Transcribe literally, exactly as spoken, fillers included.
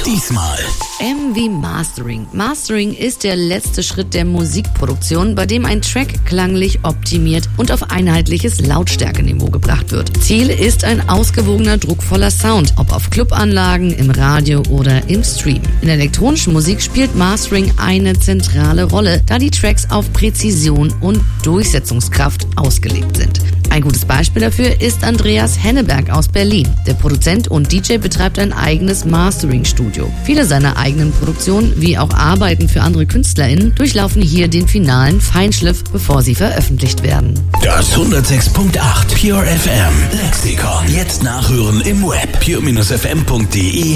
Diesmal M wie Mastering. Mastering ist der letzte Schritt der Musikproduktion, bei dem ein Track klanglich optimiert und auf einheitliches Lautstärkeniveau gebracht wird. Ziel ist ein ausgewogener, druckvoller Sound, ob auf Clubanlagen, im Radio oder im Stream. In der elektronischen Musik spielt Mastering eine zentrale Rolle, da die Tracks auf Präzision und Durchsetzungskraft ausgelegt sind. Ein gutes Beispiel dafür ist Andreas Henneberg aus Berlin. Der Produzent und D J betreibt ein eigenes Mastering-Studio. Viele seiner eigenen Produktionen, wie auch Arbeiten für andere KünstlerInnen, durchlaufen hier den finalen Feinschliff, bevor sie veröffentlicht werden. Das hundertsechs Komma acht Pure F M Lexikon. Jetzt nachhören im Web pure Bindestrich f m punkt d e